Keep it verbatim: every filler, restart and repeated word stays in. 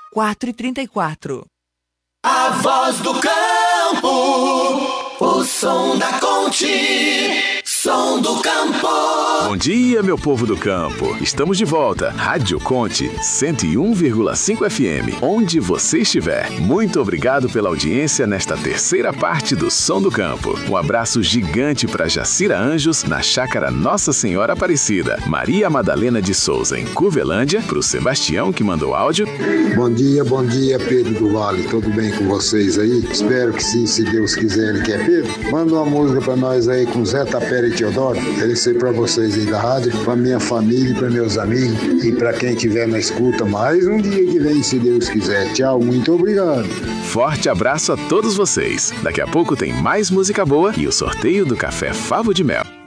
quatro e trinta e quatro. A voz do campo, o som da Conte, som do campo. Bom dia, meu povo do campo. Estamos de volta. Rádio Conte, cento e um vírgula cinco F M, onde você estiver. Muito obrigado pela audiência nesta terceira parte do Som do Campo. Um abraço gigante para Jacira Anjos, na chácara Nossa Senhora Aparecida. Maria Madalena de Souza, em Curvelândia, para o Sebastião, que mandou áudio. Bom dia, bom dia, Pedro do Vale. Tudo bem com vocês aí? Espero que sim, se Deus quiser, ele quer. Pedro, manda uma música para nós aí com Zé Tapera e Teodoro. Ele sei para vocês aí da rádio, para minha família e para meus amigos e para quem estiver na escuta mais um dia que vem, se Deus quiser. Tchau, muito obrigado. Forte abraço a todos vocês. Daqui a pouco tem mais música boa e o sorteio do Café Favo de Mel.